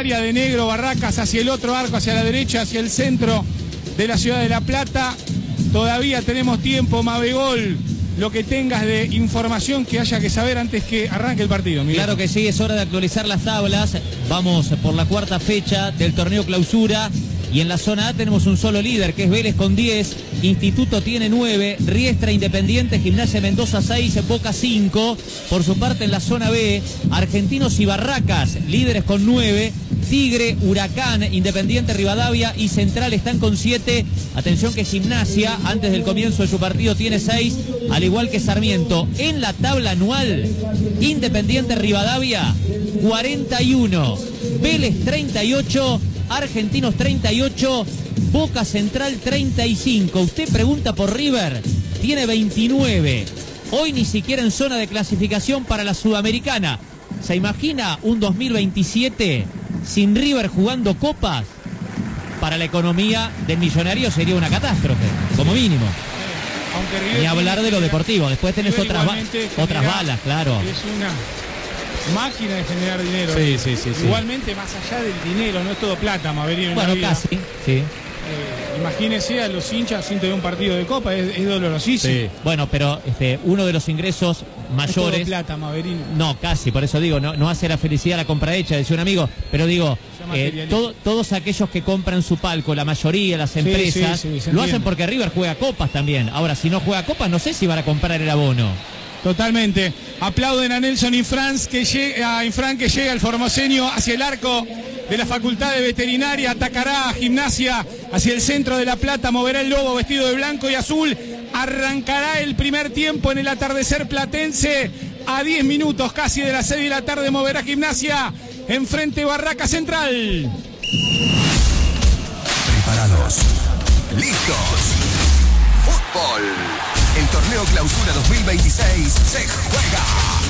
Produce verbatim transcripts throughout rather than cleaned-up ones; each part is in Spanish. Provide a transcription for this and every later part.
área de negro, Barracas hacia el otro arco, hacia la derecha, hacia el centro de la ciudad de La Plata. Todavía tenemos tiempo, Mabegol, lo que tengas de información que haya que saber antes que arranque el partido. Miguel. Claro que sí, es hora de actualizar las tablas. Vamos por la cuarta fecha del torneo clausura. Y en la zona A tenemos un solo líder, que es Vélez con diez, Instituto tiene nueve, Riestra, Independiente, Gimnasia Mendoza seis, Boca cinco. Por su parte en la zona B, Argentinos y Barracas, líderes con nueve, Tigre, Huracán, Independiente, Rivadavia y Central están con siete. Atención que Gimnasia, antes del comienzo de su partido, tiene seis, al igual que Sarmiento. En la tabla anual, Independiente, Rivadavia, cuarenta y uno, Vélez treinta y ocho, Argentinos treinta y ocho, Boca Central treinta y cinco. Usted pregunta por River, tiene veintinueve. Hoy ni siquiera en zona de clasificación para la Sudamericana. ¿Se imagina un dos mil veintisiete sin River jugando copas? Para la economía del millonario sería una catástrofe, como mínimo. Aunque River Ni hablar tiene, de lo deportivo. Después tenés otras, ba otras balas, claro. Es una máquina de generar dinero. Sí, sí, sí, sí. Igualmente, más allá del dinero, no es todo plata, Maverino. Bueno, casi, sí. Eh, imagínese a los hinchas sin tener un partido de copa, es, es dolorosísimo. Sí. Bueno, pero este, uno de los ingresos mayores. Es todo plata, Maverino. No, casi, por eso digo, no, no hace la felicidad la compra hecha, decía un amigo, pero digo, eh, todo, todos aquellos que compran su palco, la mayoría, las empresas, sí, sí, sí, lo hacen porque River juega copas también. Ahora, si no juega copas, no sé si van a comprar el abono. Totalmente. Aplauden a Nelson Infran que llega, a Infran que llega el formoseño hacia el arco de la Facultad de Veterinaria, atacará a Gimnasia hacia el centro de La Plata, moverá el lobo vestido de blanco y azul, arrancará el primer tiempo en el atardecer platense, a diez minutos casi de las seis de la tarde moverá Gimnasia, enfrente Barraca Central. Preparados, listos, fútbol. El torneo clausura dos mil veintiséis se juega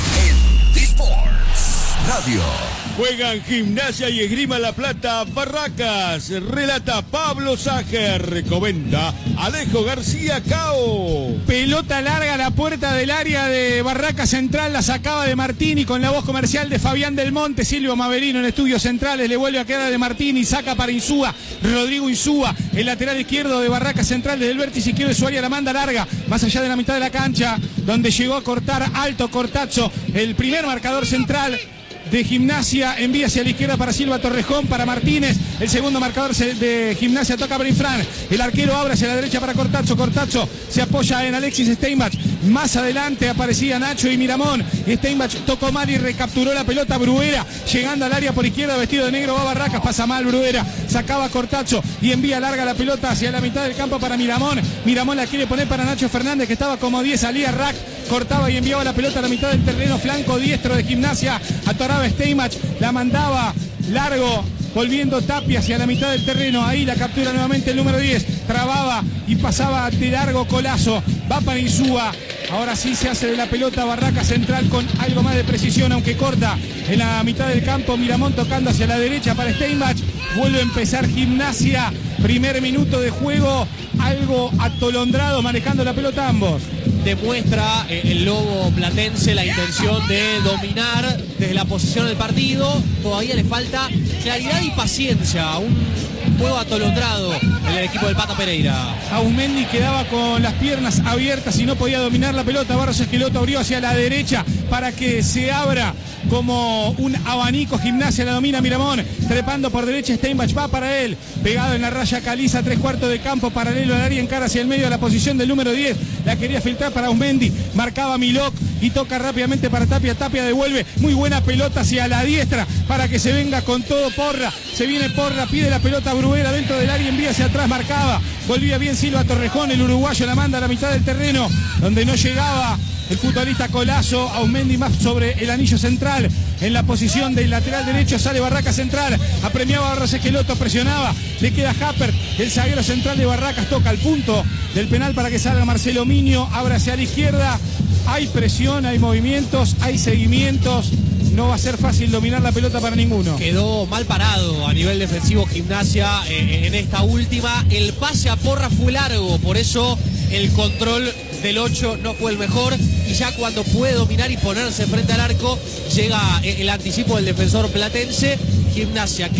en T-Sports Radio. Juegan Gimnasia y Esgrima La Plata, Barracas. Relata Pablo Ságer. Comenta Alejo García Cao. Pelota larga a la puerta del área de Barraca Central. La sacaba de Martini con la voz comercial de Fabián Del Monte. Silvio Maverino en estudios centrales. Le vuelve a quedar de Martini. Saca para Insúa. Rodrigo Insúa. El lateral izquierdo de Barraca Central. Desde el vértice izquierdo de su área la manda larga. Más allá de la mitad de la cancha. Donde llegó a cortar alto Cortazzo. El primer marcador central de Gimnasia, envía hacia la izquierda para Silva Torrejón, para Martínez, el segundo marcador de Gimnasia toca para Infran, el arquero abre hacia la derecha para Cortazzo, Cortazzo se apoya en Alexis Steinbach, más adelante aparecía Nacho y Miramón, Steinbach tocó mal y recapturó la pelota Bruera, llegando al área por izquierda, vestido de negro va Barracas, pasa mal Bruera, sacaba Cortazzo y envía larga la pelota hacia la mitad del campo para Miramón, Miramón la quiere poner para Nacho Fernández que estaba como diez, salía Rack, cortaba y enviaba la pelota a la mitad del terreno, flanco diestro de Gimnasia, atoraba Steinbach, la mandaba largo, volviendo Tapia hacia la mitad del terreno, ahí la captura nuevamente el número diez, trababa y pasaba de largo Colazo, va para Insúa, ahora sí se hace de la pelota Barraca Central con algo más de precisión, aunque corta en la mitad del campo, Miramón tocando hacia la derecha para Steinbach, vuelve a empezar Gimnasia, primer minuto de juego, algo atolondrado manejando la pelota ambos. Demuestra eh, el lobo platense la intención de dominar desde la posición del partido. Todavía le falta claridad y paciencia. Un juego atolondrado en el equipo del Pata Pereira. Ausmendi quedaba con las piernas abiertas y no podía dominar la pelota. Barros Esqueloto abrió hacia la derecha para que se abra como un abanico. Gimnasia la domina Miramón, trepando por derecha Steinbach, va para él, pegado en la raya Caliza, tres cuartos de campo, paralelo al área, encara hacia el medio a la posición del número diez, la quería filtrar para Ausmendi, marcaba Milok y toca rápidamente para Tapia, Tapia devuelve, muy buena pelota hacia la diestra para que se venga con todo Porra, se viene Porra, pide la pelota Bruera dentro del área, envía hacia atrás, marcaba, volvía bien Silva Torrejón, el uruguayo la manda a la mitad del terreno, donde no llegaba el futbolista Colazo, Ausmendi más sobre el anillo central, en la posición del lateral derecho sale Barracas Central, apremiaba Barros Esqueloto, presionaba, le queda Happer, el zaguero central de Barracas toca el punto del penal para que salga Marcelo Miño, abre hacia la izquierda, hay presión, hay movimientos, hay seguimientos, no va a ser fácil dominar la pelota para ninguno. Quedó mal parado a nivel defensivo Gimnasia eh, en esta última, el pase a Porra fue largo, por eso el control del ocho no fue el mejor y ya cuando puede dominar y ponerse frente al arco llega el anticipo del defensor platense. Gimnasia